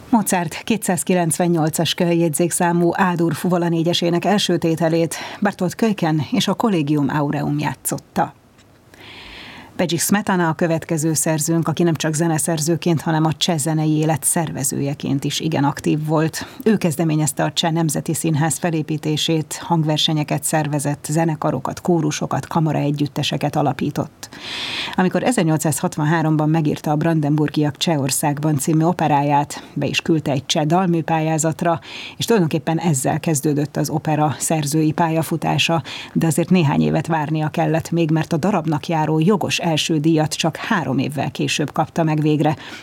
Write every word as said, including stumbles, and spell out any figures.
Mozart kétszázkilencvennyolcas kölyjegyzékszámú A-dur Fuvola négyesének első tételét Bartolt Kölyken és a Collegium Aureum játszotta. Bedřich Smetana a következő szerzőnk, aki nem csak zeneszerzőként, hanem a cseh zenei élet szervezőjeként is igen aktív volt. Ő kezdeményezte a Cseh Nemzeti Színház felépítését, hangversenyeket szervezett, zenekarokat, kórusokat, kamaraegyütteseket alapított. Amikor ezernyolcszázhatvanháromban megírta a Brandenburgiak Csehországban című operáját, be is küldte egy cseh dalműpályázatra, és tulajdonképpen ezzel kezdődött az opera szerzői pályafutása, de azért néhány évet várnia kellett még, mert a darabnak járó jogos első díjat csak három évvel később kapta meg végre,